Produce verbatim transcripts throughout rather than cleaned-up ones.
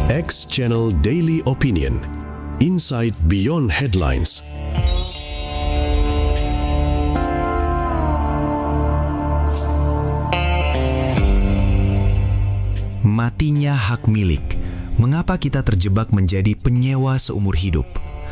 X Channel Daily Opinion. Insight Beyond Headlines. Matinya hak milik. Mengapa kita terjebak menjadi penyewa seumur hidup?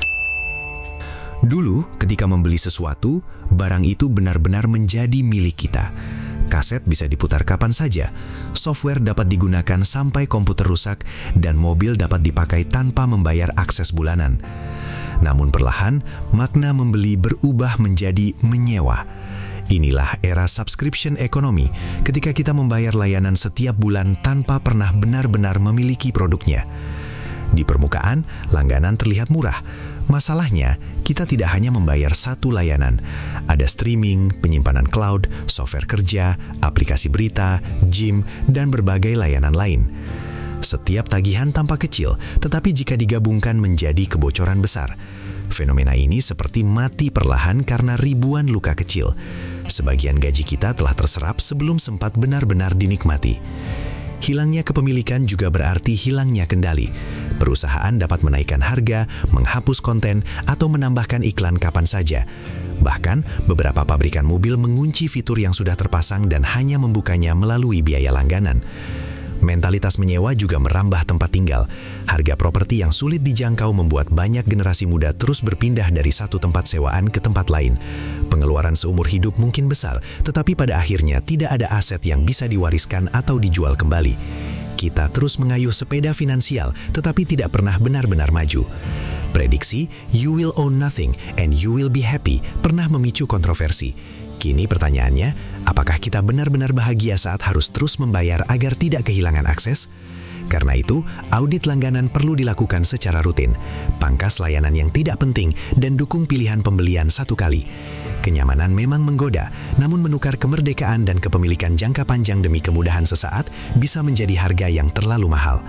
Dulu, ketika membeli sesuatu, barang itu benar-benar menjadi milik kita. Kaset bisa diputar kapan saja, software dapat digunakan sampai komputer rusak, dan mobil dapat dipakai tanpa membayar akses bulanan. Namun perlahan, makna membeli berubah menjadi menyewa. Inilah era subscription economy, ketika kita membayar layanan setiap bulan tanpa pernah benar-benar memiliki produknya. Di permukaan, langganan terlihat murah. Masalahnya, kita tidak hanya membayar satu layanan. Ada streaming, penyimpanan cloud, software kerja, aplikasi berita, gym, dan berbagai layanan lain. Setiap tagihan tampak kecil, tetapi jika digabungkan menjadi kebocoran besar. Fenomena ini seperti mati perlahan karena ribuan luka kecil. Sebagian gaji kita telah terserap sebelum sempat benar-benar dinikmati. Hilangnya kepemilikan juga berarti hilangnya kendali. Perusahaan dapat menaikkan harga, menghapus konten, atau menambahkan iklan kapan saja. Bahkan, beberapa pabrikan mobil mengunci fitur yang sudah terpasang dan hanya membukanya melalui biaya langganan. Mentalitas menyewa juga merambah tempat tinggal. Harga properti yang sulit dijangkau membuat banyak generasi muda terus berpindah dari satu tempat sewaan ke tempat lain. Pengeluaran seumur hidup mungkin besar, tetapi pada akhirnya tidak ada aset yang bisa diwariskan atau dijual kembali. Kita terus mengayuh sepeda finansial, tetapi tidak pernah benar-benar maju. Prediksi "you will own nothing and you will be happy" pernah memicu kontroversi. Kini pertanyaannya, apakah kita benar-benar bahagia saat harus terus membayar agar tidak kehilangan akses? Karena itu, audit langganan perlu dilakukan secara rutin. Pangkas layanan yang tidak penting dan dukung pilihan pembelian satu kali. Kenyamanan memang menggoda, namun menukar kemerdekaan dan kepemilikan jangka panjang demi kemudahan sesaat bisa menjadi harga yang terlalu mahal.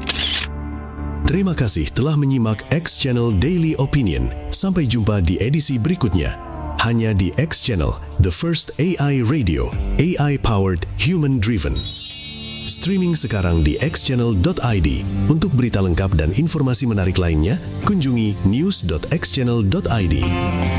Terima kasih telah menyimak X Channel Daily Opinion. Sampai jumpa di edisi berikutnya. Hanya di X Channel, the first A I radio, A I-powered, human-driven. Streaming sekarang di x channel dot i d. Untuk berita lengkap dan informasi menarik lainnya, kunjungi news dot x channel dot i d.